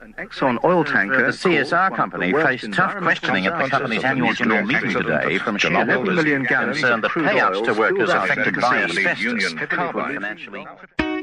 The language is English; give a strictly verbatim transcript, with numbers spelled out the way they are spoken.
An Exxon oil tanker. The C S R company faced tough questioning at the company's annual general meeting today from shareholders concerned that payouts to workers affected by asbestos could be financially...